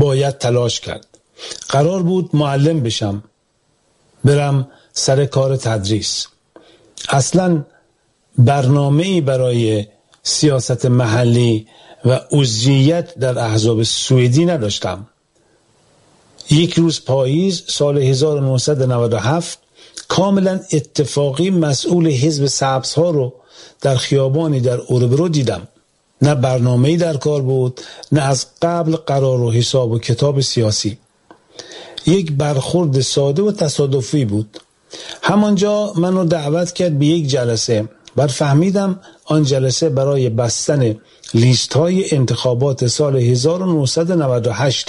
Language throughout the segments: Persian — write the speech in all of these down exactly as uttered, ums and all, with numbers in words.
باید تلاش کرد. قرار بود معلم بشم، برم سر کار تدریس. اصلا برنامه‌ای برای سیاست محلی و عضویت در احزاب سوئدی نداشتم. یک روز پاییز سال هزار و نهصد و نود و هفت کاملا اتفاقی مسئول حزب سبزها رو در خیابانی در اوربرو دیدم. نه برنامه‌ای در کار بود، نه از قبل قرار و حساب و کتاب سیاسی. یک برخورد ساده و تصادفی بود. همانجا منو دعوت کرد به یک جلسه. بعد فهمیدم آن جلسه برای بستن لیست های انتخابات سال هزار و نهصد و نود و هشت.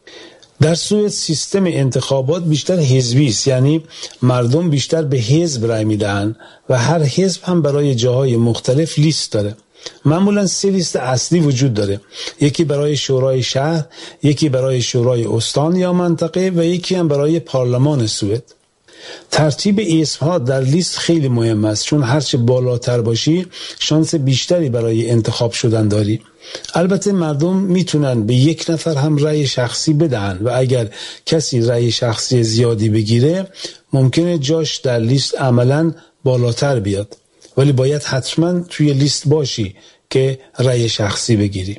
در سوئد سیستم انتخابات بیشتر حزبی است، یعنی مردم بیشتر به حزب رای میدن و هر حزب هم برای جاهای مختلف لیست داره. معمولا سه لیست اصلی وجود داره، یکی برای شورای شهر، یکی برای شورای استان یا منطقه و یکی هم برای پارلمان سوئد. ترتیب اسمها در لیست خیلی مهم است، چون هرچه بالاتر باشی شانس بیشتری برای انتخاب شدن داری. البته مردم میتونن به یک نفر هم رأی شخصی بدهن و اگر کسی رأی شخصی زیادی بگیره ممکنه جاش در لیست عملاً بالاتر بیاد، ولی باید حتما توی لیست باشی که رأی شخصی بگیری.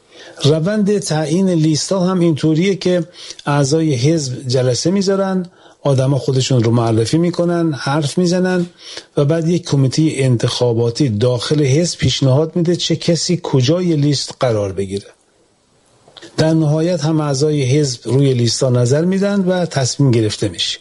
روند تعیین لیست ها هم اینطوریه که اعضای حزب جلسه میذارن، آدما خودشون رو معرفی میکنن، حرف میزنن و بعد یک کمیته انتخاباتی داخل حزب پیشنهاد میده چه کسی کجای لیست قرار بگیره. در نهایت هم اعضای حزب روی لیستا نظر میدن و تصمیم گرفته میشه.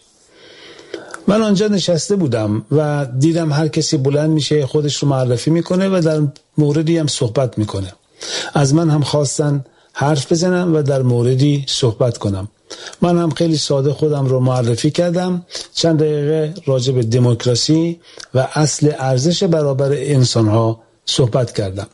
من آنجا نشسته بودم و دیدم هر کسی بلند میشه خودش رو معرفی میکنه و در موردی هم صحبت میکنه. از من هم خواستن حرف بزنم و در موردی صحبت کنم. من هم خیلی ساده خودم رو معرفی کردم، چند دقیقه راجع به دموکراسی و اصل ارزش برابر انسان‌ها صحبت کردم.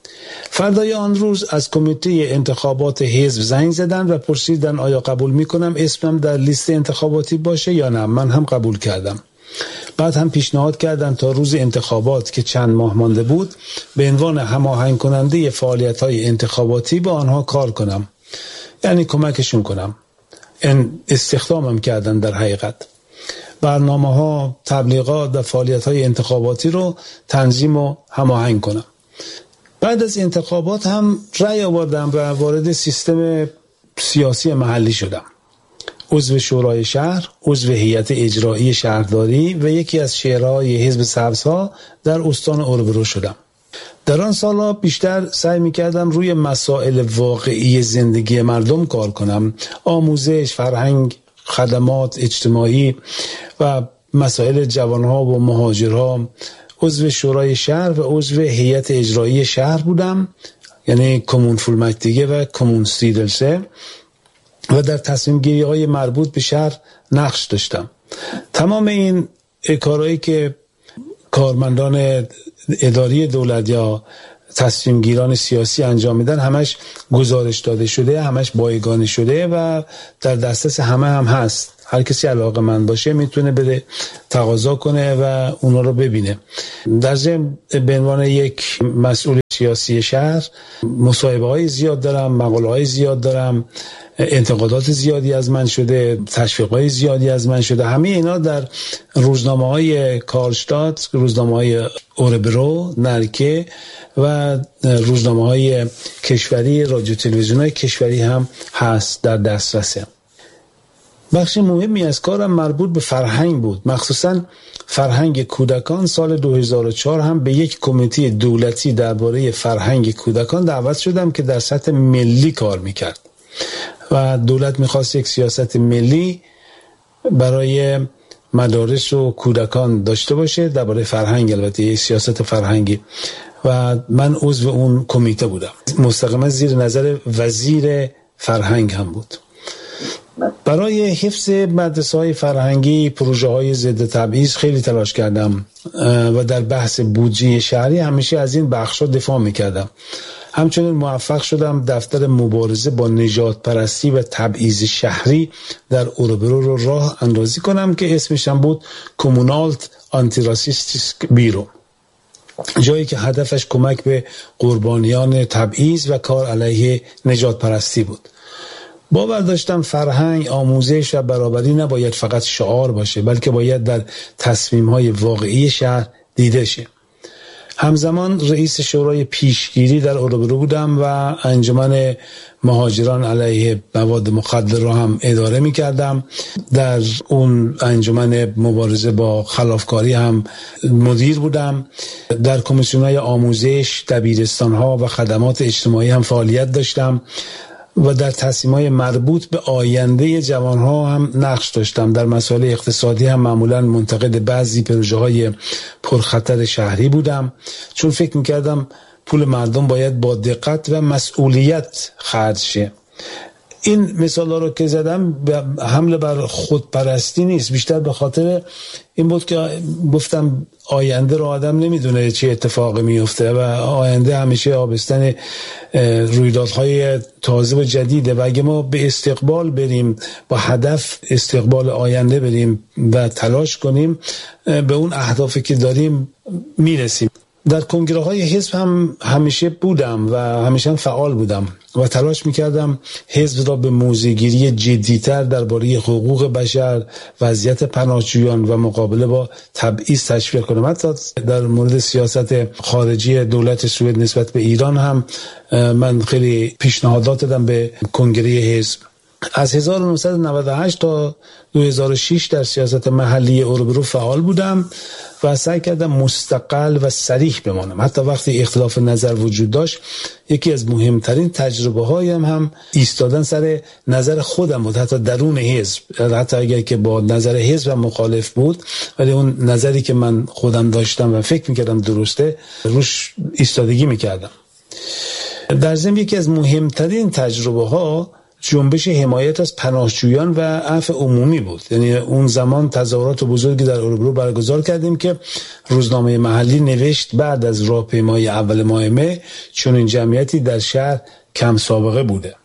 فردای آن روز از کمیته انتخابات حزب زنگ زدن و پرسیدن آیا قبول میکنم اسمم در لیست انتخاباتی باشه یا نه. من هم قبول کردم. بعد هم پیشنهاد کردن تا روز انتخابات که چند ماه مانده بود به عنوان هماهنگ کننده فعالیت‌های انتخاباتی با آنها کار کنم، یعنی کمکشون کنم. این استخدامم کردن در حقیقت. برنامه ها، تبلیغات و فعالیت های انتخاباتی رو تنظیم و هماهنگ کنم. بعد از انتخابات هم رأی آوردم و وارد سیستم سیاسی محلی شدم. عضو شورای شهر، عضو هیئت اجرایی شهرداری و یکی از شورای حزب سبزها در استان اوربرو شدم. در آن سالها بیشتر سعی می‌کردم روی مسائل واقعی زندگی مردم کار کنم، آموزش، فرهنگ، خدمات اجتماعی و مسائل جوانها و مهاجرها. عضو شورای شهر و عضو هیئت اجرایی شهر بودم، یعنی کمون فولمکتیگه و کمون ستیدلسه، و در تصمیم گیری های مربوط به شهر نقش داشتم. تمام این کارهایی که کارمندان اداری دولت یا تصمیم گیران سیاسی انجام میدن همش گزارش داده شده، همش بایگانی شده و در دسترس همه هم هست. هر کسی علاقه من باشه میتونه بره تقاضا کنه و اونا رو ببینه. در ضمن به عنوان یک مسئول سیاسی شهر مصاحبه های زیاد دارم، مقاله های زیاد دارم، انتقادات زیادی از من شده، تشویق های زیادی از من شده. همه اینا در روزنامه های کارلشتات، روزنامه های اوربرو، نرکه و روزنامه های کشوری، رادیو تلویزیون های کشوری هم هست در دسترسه. بخش مهمی از کارم مربوط به فرهنگ بود، مخصوصاً فرهنگ کودکان. سال دو هزار و چهار هم به یک کمیته دولتی درباره فرهنگ کودکان دعوت شدم که در سطح ملی کار میکرد و دولت میخواست یک سیاست ملی برای مدارس و کودکان داشته باشه درباره فرهنگ، البته یک سیاست فرهنگی، و من عضو اون کمیته بودم. مستقیما زیر نظر وزیر فرهنگ هم بود. برای حفظ مدرسه های فرهنگی، پروژه های ضد تبعیض خیلی تلاش کردم و در بحث بودجه شهری همیشه از این بخش ها دفاع میکردم. همچنین موفق شدم دفتر مبارزه با نژاد پرستی و تبعیض شهری در اوربرو رو راه اندازی کنم که اسمش هم بود کمونالت آنتی راسیستیسک بیرو، جایی که هدفش کمک به قربانیان تبعیض و کار علیه نژاد پرستی بود. باور داشتم فرهنگ، آموزش و برابری نباید فقط شعار باشه، بلکه باید در تصمیم‌های واقعی شهر دیده شه. همزمان رئیس شورای پیشگیری در اروبرو بودم و انجمن مهاجران علیه مواد مخدر رو هم اداره می کردم. در اون انجمن مبارزه با خلافکاری هم مدیر بودم. در کمیسیون‌های آموزش، دبیرستان‌ها و خدمات اجتماعی هم فعالیت داشتم و در تصمیم‌های مربوط به آینده جوانها هم نقش داشتم. در مسائل اقتصادی هم معمولاً منتقد بعضی پروژه‌های پرخطر شهری بودم، چون فکر می‌کردم پول مردم باید با دقت و مسئولیت خرج شه. این مثالا رو که زدم حمله بر خودپرستی نیست، بیشتر به خاطر این بود که گفتم آینده رو آدم نمیدونه چه اتفاقی میفته و آینده همیشه آبستن رویدادهای تازه و جدیده و اگه ما به استقبال بریم، با هدف استقبال آینده بریم و تلاش کنیم، به اون اهدافی که داریم میرسیم. در کنگره های حزب هم همیشه بودم و همیشه فعال بودم و تلاش میکردم حزب را به موضع‌گیری جدی‌تر درباره حقوق بشر، وضعیت پناهجویان و مقابله با تبعیض تشویق کنم. حتی در مورد سیاست خارجی دولت سوئد نسبت به ایران هم من خیلی پیشنهادات دادم به کنگره حزب. از هزار و نهصد و نود و هشت تا دو هزار و شش در سیاست محلی اروبرو فعال بودم و سعی کردم مستقل و صریح بمانم. حتی وقتی اختلاف نظر وجود داشت، یکی از مهمترین تجربه هایم هم ایستادن سر نظر خودم بود، حتی درون حزب. حتی اگر که با نظر حزب مخالف بود، ولی اون نظری که من خودم داشتم و فکر میکردم درسته، روش ایستادگی میکردم. در ضمن یکی از مهمترین تجربه ها جنبش حمایت از پناهجویان و عفو عمومی بود. یعنی اون زمان تظاهرات بزرگی در اروبرو برگزار کردیم که روزنامه محلی نوشت بعد از راهپیمایی اول ماه مه چنین جمعیتی در شهر کم سابقه بوده.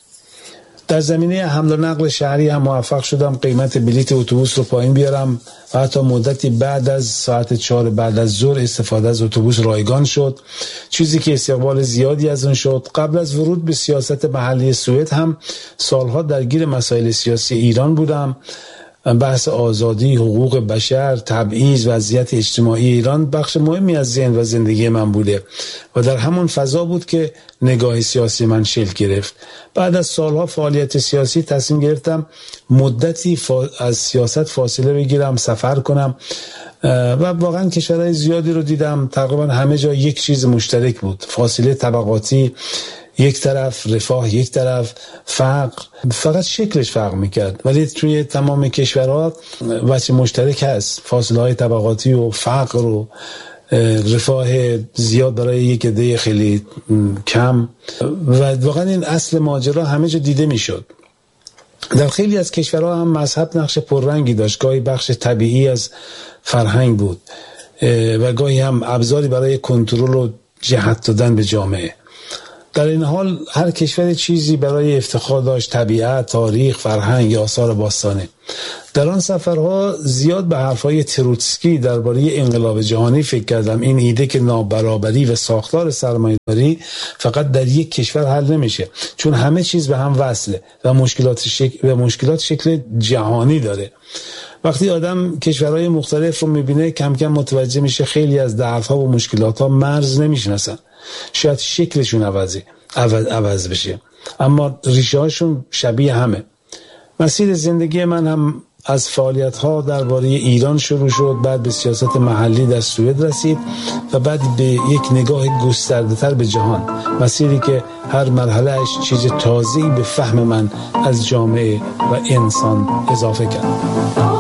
در زمینه حمل و نقل شهری هم موفق شدم قیمت بلیت اتوبوس رو پایین بیارم و حتی مدتی بعد از ساعت چهار بعد از ظهر استفاده از اتوبوس رایگان شد، چیزی که استقبال زیادی از اون شد. قبل از ورود به سیاست محلی سوئد هم سالها درگیر مسائل سیاسی ایران بودم. بحث آزادی، حقوق بشر، تبعیض، وضعیت اجتماعی ایران بخش مهمی از ذهن و زندگی من بوده و در همون فضا بود که نگاه سیاسی من شکل گرفت. بعد از سالها فعالیت سیاسی تصمیم گرفتم مدتی فا... از سیاست فاصله بگیرم، سفر کنم و واقعا کشورهای زیادی رو دیدم. تقریبا همه جا یک چیز مشترک بود: فاصله طبقاتی یک طرف، رفاه یک طرف، فقر فقط شکلش فرق میکرد، ولی توی تمام کشورها وجه مشترک هست: فاصله های طبقاتی و فقر و رفاه زیاد برای یک عده خیلی کم و واقعا این اصل ماجرا همه جا دیده میشد. در خیلی از کشورها هم مذهب نقش پررنگی داشت، گاهی بخش طبیعی از فرهنگ بود و گاهی هم ابزاری برای کنترل و جهت دادن به جامعه. در این حال هر کشور چیزی برای افتخار داشت: طبیعت، تاریخ، فرهنگ یا آثار باستانی. در آن سفرها زیاد به حرفهای تروتسکی درباره انقلاب جهانی فکر کردم. این ایده که نابرابری و ساختار سرمایه‌داری فقط در یک کشور حل نمیشه، چون همه چیز به هم وصله و مشکلات شکل و مشکلات شکل جهانی داره. وقتی آدم کشورهای مختلف رو میبینه، کم کم متوجه میشه خیلی از ضعف‌ها و مشکلات‌ها مرز نمیشناسن. شاید شکلشون عوضی عوض, عوض بشه، اما ریشه هاشون شبیه همه. مسیر زندگی من هم از فعالیت‌ها درباره ایران شروع شد، بعد به سیاست محلی در سوئد رسید و بعد به یک نگاه گسترده‌تر به جهان. مسیری که هر مرحله‌اش چیز تازه‌ای به فهم من از جامعه و انسان اضافه کرد.